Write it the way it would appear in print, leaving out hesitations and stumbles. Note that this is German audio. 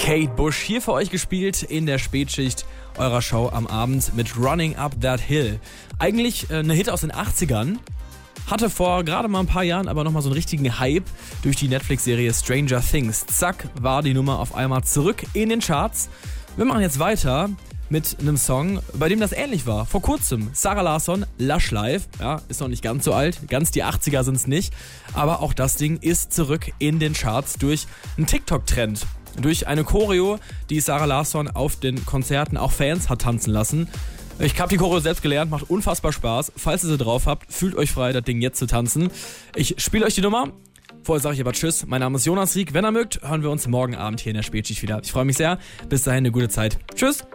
Kate Bush hier für euch gespielt in der Spätschicht eurer Show am Abend mit Running Up That Hill. Eigentlich eine Hit aus den 80ern. Hatte vor gerade mal ein paar Jahren aber nochmal so einen richtigen Hype durch die Netflix-Serie Stranger Things. Zack, war die Nummer auf einmal zurück in den Charts. Wir machen jetzt weiter mit einem Song, bei dem das ähnlich war. Vor kurzem, Zara Larsson, Lush Life. Ja, ist noch nicht ganz so alt, ganz die 80er sind es nicht. Aber auch das Ding ist zurück in den Charts durch einen TikTok-Trend. Durch eine Choreo, die Zara Larsson auf den Konzerten auch Fans hat tanzen lassen. Ich habe die Choreo selbst gelernt, macht unfassbar Spaß. Falls ihr sie drauf habt, fühlt euch frei, das Ding jetzt zu tanzen. Ich spiele euch die Nummer. Vorher sage ich aber Tschüss. Mein Name ist Jonas Rieck. Wenn ihr mögt, hören wir uns morgen Abend hier in der Spätschicht wieder. Ich freue mich sehr. Bis dahin eine gute Zeit. Tschüss.